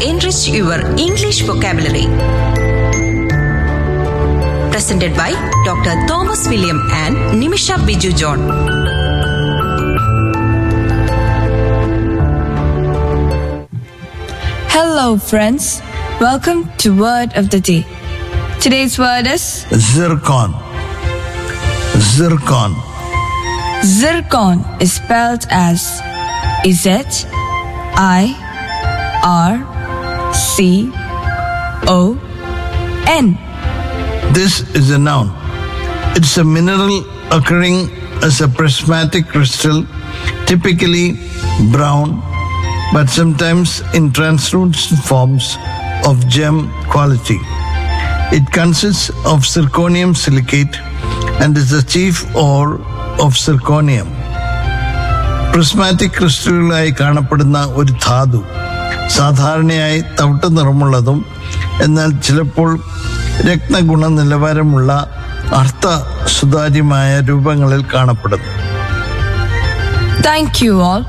enrich your English vocabulary. Presented by Dr. Thomas William and Nimisha Biju John. Hello friends, welcome to Word of the Day. Today's word is Zircon. Zircon. zircon is spelled as Z-I-R-C-O-N. This is a noun. It's a mineral occurring as a prismatic crystal, typically brown, but sometimes in translucent forms of gem quality. It consists of zirconium silicate and is the chief ore of zirconium. Prismatic ക്രിസ്റ്റലുകളായി കാണപ്പെടുന്ന ഒരു ധാതു സാധാരണയായി തവിട്ട് നിറമുള്ളതും എന്നാൽ ചിലപ്പോൾ രത്നഗുണ നിലവാരമുള്ള അർത്ഥ സുതാര്യമായ രൂപങ്ങളിൽ കാണപ്പെടുന്നു. Thank you all.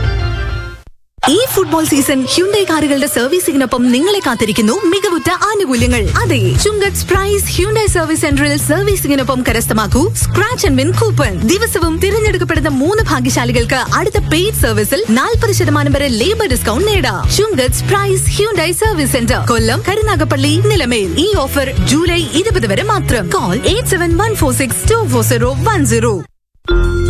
ഈ ഫുട്ബോൾ സീസൺ ഹ്യുണ്ടൈ കാറുകളുടെ സർവീസിംഗിനൊപ്പം നിങ്ങളെ കാത്തിരിക്കുന്നു മികവുറ്റ ആനുകൂല്യങ്ങൾ. അതെ, ചുങ്കത്ത് പ്രൈസ് ഹ്യുണ്ടൈ സർവീസ് സെന്ററിൽ സർവീസിംഗിനൊപ്പം കരസ്ഥമാക്കൂ സ്ക്രാച്ച് ആൻഡ് വിൻ കൂപ്പൺ. ദിവസവും തിരഞ്ഞെടുക്കപ്പെടുന്ന 3 ഭാഗ്യശാലികൾക്ക് അടുത്ത പെയ്ഡ് സർവീസിൽ 40% വരെ ലേബർ ഡിസ്കൗണ്ട് നേടാം. ചുങ്കത്ത് പ്രൈസ് ഹ്യുണ്ടൈ സർവീസ് സെന്റർ, കൊല്ലം, കരുനാഗപ്പള്ളി, നിലമേൽ. ഈ ഓഫർ ജൂലൈ 20 വരെ മാത്രം. കോൾ 8714624010.